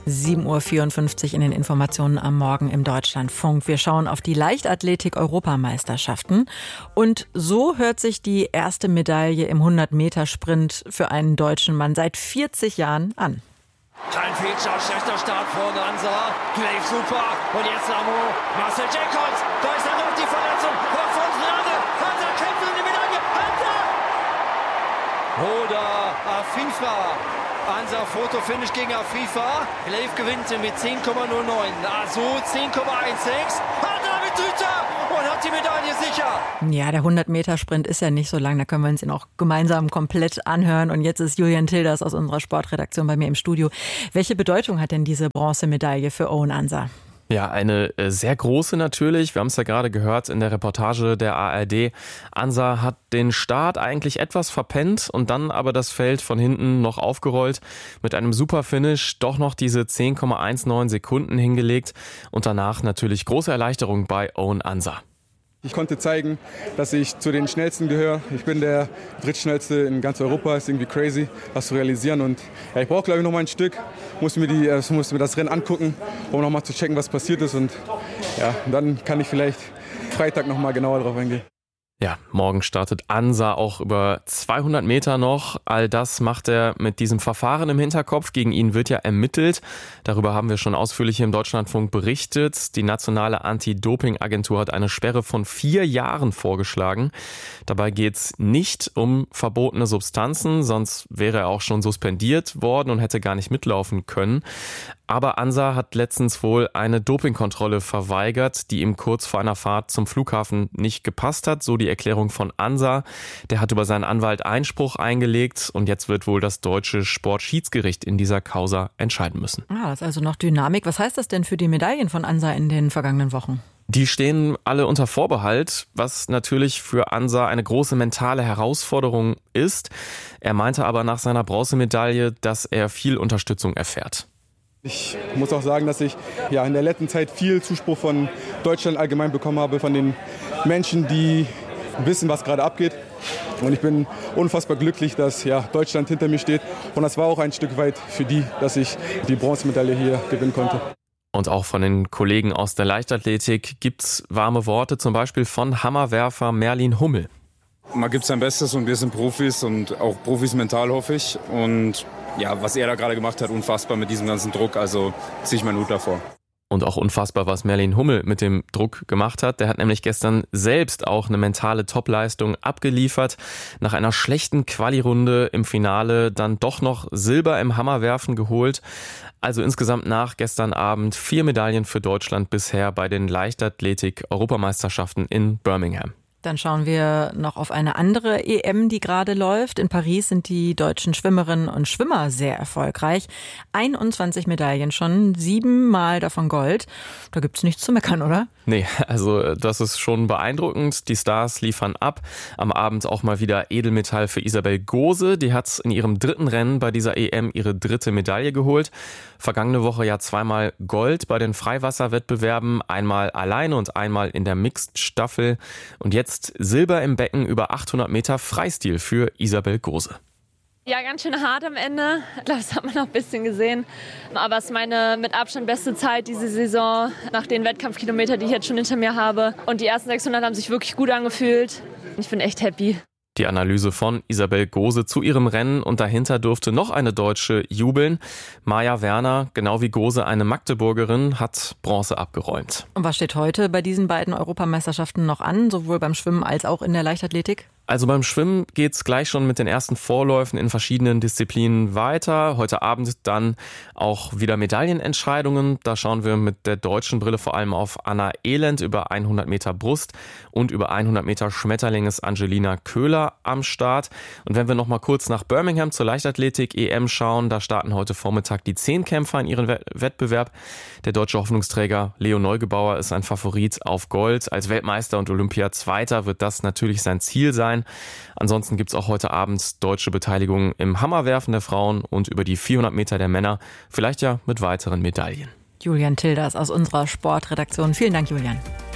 7:54 Uhr in den Informationen am Morgen im Deutschlandfunk. Wir schauen auf die Leichtathletik-Europameisterschaften. Und so hört sich die erste Medaille im 100-Meter-Sprint für einen deutschen Mann seit 40 Jahren an. Kein Fehlstart, schlechter Start vorne, Ansa, Glaive super, und jetzt Amo, Marcel Jacobs, da ist dann noch die Verletzung, Hansa kämpft um die Medaille, Hansa! Oder Afifa, Hansa Fotofinish gegen Afifa, Glaive gewinnt mit 10,09, also 10,16, Hansa mit Tüter und hat die Medaille sicher. Ja, der 100-Meter-Sprint ist ja nicht so lang, da können wir uns ihn auch gemeinsam komplett anhören. Und jetzt ist Julian Tilders aus unserer Sportredaktion bei mir im Studio. Welche Bedeutung hat denn diese Bronzemedaille für Owen Ansa? Ja, eine sehr große natürlich. Wir haben es ja gerade gehört in der Reportage der ARD. Ansa hat den Start eigentlich etwas verpennt und dann aber das Feld von hinten noch aufgerollt. Mit einem super Finish doch noch diese 10,19 Sekunden hingelegt. Und danach natürlich große Erleichterung bei Owen Ansa. Ich konnte zeigen, dass ich zu den Schnellsten gehöre. Ich bin der drittschnellste in ganz Europa. Ist irgendwie crazy, das zu realisieren. Und ja, ich brauche, glaube ich, noch mal ein Stück. Muss mir das Rennen angucken, um noch mal zu checken, was passiert ist. Und ja, dann kann ich vielleicht Freitag noch mal genauer drauf eingehen. Ja, morgen startet Ansa auch über 200 Meter noch. All das macht er mit diesem Verfahren im Hinterkopf. Gegen ihn wird ja ermittelt. Darüber haben wir schon ausführlich hier im Deutschlandfunk berichtet. Die nationale Anti-Doping-Agentur hat eine Sperre von 4 Jahren vorgeschlagen. Dabei geht es nicht um verbotene Substanzen, sonst wäre er auch schon suspendiert worden und hätte gar nicht mitlaufen können. Aber Ansa hat letztens wohl eine Dopingkontrolle verweigert, die ihm kurz vor einer Fahrt zum Flughafen nicht gepasst hat. So die Erklärung von Ansa. Der hat über seinen Anwalt Einspruch eingelegt und jetzt wird wohl das deutsche Sportschiedsgericht in dieser Causa entscheiden müssen. Das ist also noch Dynamik. Was heißt das denn für die Medaillen von Ansa in den vergangenen Wochen? Die stehen alle unter Vorbehalt, was natürlich für Ansa eine große mentale Herausforderung ist. Er meinte aber nach seiner Bronzemedaille, dass er viel Unterstützung erfährt. Ich muss auch sagen, dass ich in der letzten Zeit viel Zuspruch von Deutschland allgemein bekommen habe, von den Menschen, die wissen, was gerade abgeht. Und ich bin unfassbar glücklich, dass Deutschland hinter mir steht. Und das war auch ein Stück weit für die, dass ich die Bronzemedaille hier gewinnen konnte. Und auch von den Kollegen aus der Leichtathletik gibt's warme Worte, zum Beispiel von Hammerwerfer Merlin Hummel. Man gibt sein Bestes und wir sind Profis und auch Profis mental, hoffe ich. Und ja, was er da gerade gemacht hat, unfassbar mit diesem ganzen Druck, also ziehe ich meinen Hut davor. Und auch unfassbar, was Merlin Hummel mit dem Druck gemacht hat. Der hat nämlich gestern selbst auch eine mentale Topleistung abgeliefert. Nach einer schlechten Quali-Runde im Finale dann doch noch Silber im Hammerwerfen geholt. Also insgesamt nach gestern Abend 4 Medaillen für Deutschland bisher bei den Leichtathletik-Europameisterschaften in Birmingham. Dann schauen wir noch auf eine andere EM, die gerade läuft. In Paris sind die deutschen Schwimmerinnen und Schwimmer sehr erfolgreich. 21 Medaillen schon, 7 Mal davon Gold. Da gibt's nichts zu meckern, oder? Nee, also das ist schon beeindruckend. Die Stars liefern ab. Am Abend auch mal wieder Edelmetall für Isabel Gose. Die hat in ihrem 3. Rennen bei dieser EM ihre 3. Medaille geholt. Vergangene Woche ja 2-mal Gold bei den Freiwasserwettbewerben. Einmal alleine und einmal in der Mixed-Staffel. Und jetzt Silber im Becken über 800 Meter Freistil für Isabel Gose. Ja, ganz schön hart am Ende. Das hat man noch ein bisschen gesehen. Aber es ist meine mit Abstand beste Zeit diese Saison, nach den Wettkampfkilometern, die ich jetzt schon hinter mir habe. Und die ersten 600 haben sich wirklich gut angefühlt. Ich bin echt happy. Die Analyse von Isabel Gose zu ihrem Rennen und dahinter durfte noch eine Deutsche jubeln. Maja Werner, genau wie Gose eine Magdeburgerin, hat Bronze abgeräumt. Und was steht heute bei diesen beiden Europameisterschaften noch an, sowohl beim Schwimmen als auch in der Leichtathletik? Also beim Schwimmen geht's gleich schon mit den ersten Vorläufen in verschiedenen Disziplinen weiter. Heute Abend dann auch wieder Medaillenentscheidungen. Da schauen wir mit der deutschen Brille vor allem auf Anna Elend über 100 Meter Brust und über 100 Meter Schmetterling ist Angelina Köhler am Start. Und wenn wir noch mal kurz nach Birmingham zur Leichtathletik-EM schauen, da starten heute Vormittag die 10-Kämpfer in ihren Wettbewerb. Der deutsche Hoffnungsträger Leo Neugebauer ist ein Favorit auf Gold. Als Weltmeister und Olympiazweiter wird das natürlich sein Ziel sein. Ansonsten gibt es auch heute Abend deutsche Beteiligung im Hammerwerfen der Frauen und über die 400 Meter der Männer, vielleicht ja mit weiteren Medaillen. Julian Tilders aus unserer Sportredaktion. Vielen Dank, Julian.